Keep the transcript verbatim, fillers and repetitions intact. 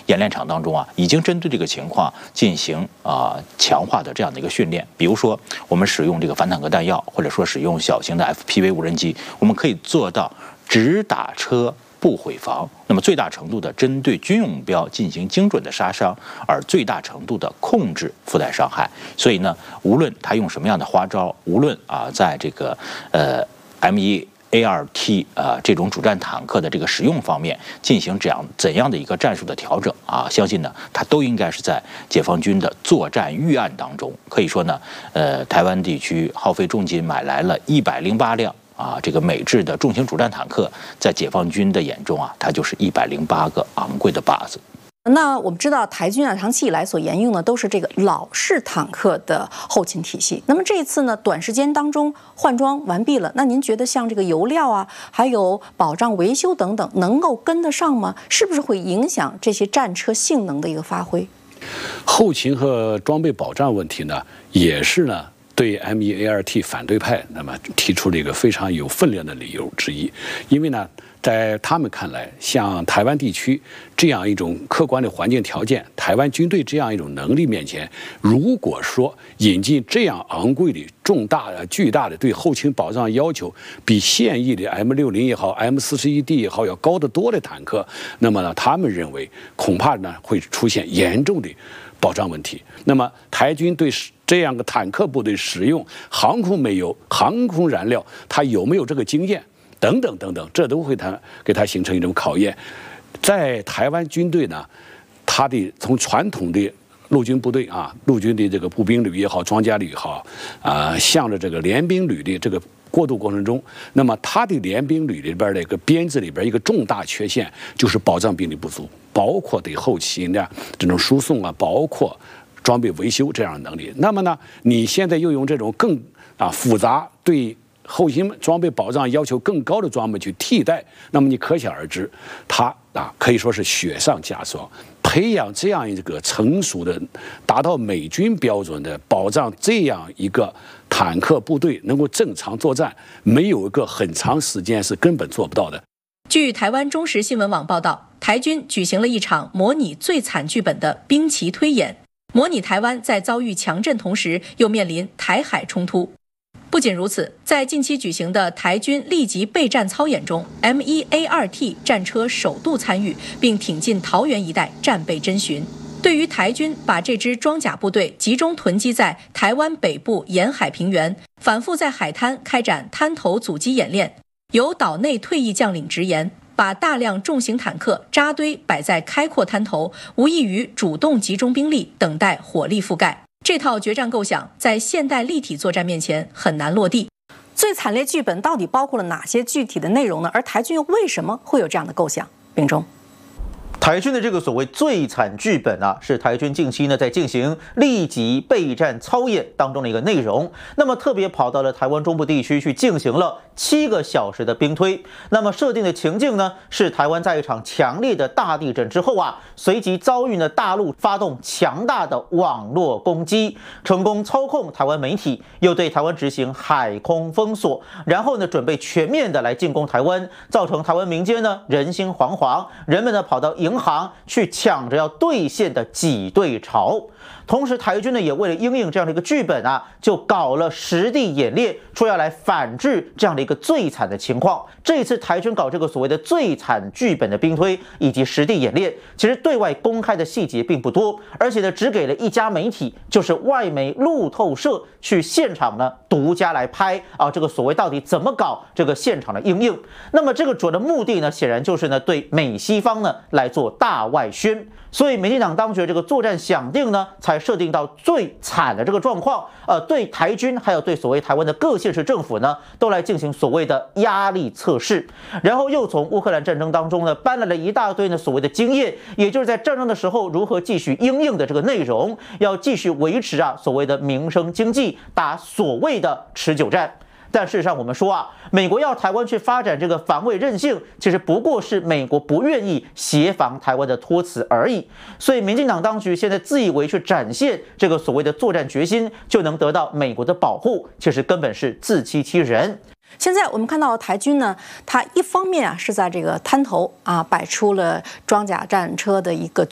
演练场当中啊，已经针对这个情况进行啊、呃、强化的这样的一个训练。比如说，我们使用这个反坦克弹药，或者说使用小型的 F P V 无人机，我们可以做到只打车不毁防，那么最大程度的针对军用目标进行精准的杀伤，而最大程度的控制附带伤害。所以呢，无论他用什么样的花招，无论啊在这个呃 M 一 A 二 T 啊、呃、这种主战坦克的这个使用方面进行这样怎样的一个战术的调整啊，相信呢它都应该是在解放军的作战预案当中。可以说呢，呃，台湾地区耗费重金买来了一百零八辆。啊，这个美制的重型主战坦克，在解放军的眼中啊，它就是一百零八个昂贵的靶子。 那我们知道，台军啊，长期以来所沿用的都是这个老式坦克的后勤体系。那么这一次呢，短时间当中换装完毕了，那您觉得像这个油料啊，还有保障维修等等，能够跟得上吗？是不是会影响这些战车性能的一个发挥？ 后勤和装备保障问题呢，也是呢。对 M 一 A 二 T 反对派，那么提出了一个非常有分量的理由之一，因为呢，在他们看来，像台湾地区这样一种客观的环境条件，台湾军队这样一种能力面前，如果说引进这样昂贵的、重大的、巨大的对后勤保障要求，比现役的 M 六十也好、M 四十一 D 也好要高得多的坦克，那么呢，他们认为恐怕呢会出现严重的保障问题。那么台军对这样的坦克部队使用航空煤油、航空燃料，它有没有这个经验？等等等等，这都会它给它形成一种考验。在台湾军队呢，它的从传统的陆军部队啊，陆军的这个步兵旅也好，装甲旅也好，啊、呃，向着这个联兵旅的这个过渡过程中，那么它的联兵旅里边的一个编制里边一个重大缺陷就是保障兵力不足，包括对后勤的这种输送啊，包括装备维修这样的能力。那么呢，你现在又用这种更啊复杂对后勤装备保障要求更高的装备去替代，那么你可想而知，它啊可以说是雪上加霜。培养这样一个成熟的、达到美军标准的保障这样一个坦克部队能够正常作战，没有一个很长时间是根本做不到的。 据台湾中时新闻网报道，台军举行了一场模拟最惨剧本的兵棋推演，模拟台湾在遭遇强震同时又面临台海冲突。不仅如此，在近期举行的台军立即备战操演中 ，M 一 A 二 T 战车首度参与，并挺进桃园一带战备侦巡。对于台军把这支装甲部队集中囤积在台湾北部沿海平原，反复在海滩开展滩头阻击演练，由岛内退役将领直言，把大量重型坦克扎堆摆在开阔滩头，无异于主动集中兵力，等待火力覆盖。这套决战构想在现代立体作战面前很难落地。 最惨烈剧本到底包括了哪些具体的内容呢？而台军又为什么会有这样的构想？秉忠。 台军的这个所谓最惨剧本啊，是台军近期呢在进行立即备战操演当中的一个内容。那么特别跑到了台湾中部地区去进行了七个小时的兵推。那么设定的情境呢，是台湾在一场强烈的大地震之后啊，随即遭遇呢大陆发动强大的网络攻击，成功操控台湾媒体，又对台湾执行海空封锁，然后呢准备全面的来进攻台湾，造成台湾民间呢人心惶惶，人们呢跑到银行去抢着要兑现的挤兑潮。同时台军呢也为了因应这样的一个剧本啊，就搞了实地演练，说要来反制这样的一个最惨的情况。这一次台军搞这个所谓的最惨剧本的兵推以及实地演练，其实对外公开的细节并不多，而且呢只给了一家媒体，就是外媒路透社去现场呢独家来拍啊这个所谓到底怎么搞这个现场的因应。那么这个主要的目的呢，显然就是呢对美西方呢来做大外宣。所以民进党当局的这个作战想定呢，才设定到最惨的这个状况，呃，对台军还有对所谓台湾的各县市政府呢，都来进行所谓的压力测试，然后又从乌克兰战争当中呢，搬来了一大堆呢所谓的经验，也就是在战争的时候如何继续因应的这个内容，要继续维持啊所谓的民生经济，打所谓的持久战。但事实上，我们说啊，美国要台湾去发展这个防卫韧性，其实不过是美国不愿意协防台湾的托词而已。所以，民进党当局现在自以为去展现这个所谓的作战决心，就能得到美国的保护，其实根本是自欺欺人。 现在我们看到台军呢，它一方面啊是在这个滩头啊摆出了装甲战车的一个